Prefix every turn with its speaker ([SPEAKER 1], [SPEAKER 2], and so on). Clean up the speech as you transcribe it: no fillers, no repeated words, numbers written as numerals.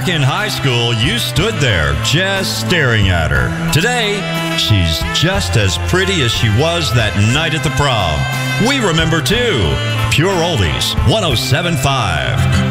[SPEAKER 1] Back in high school, you stood there just staring at her. Today, she's just as pretty as she was that night at the prom. We remember too. Pure Oldies 107.5.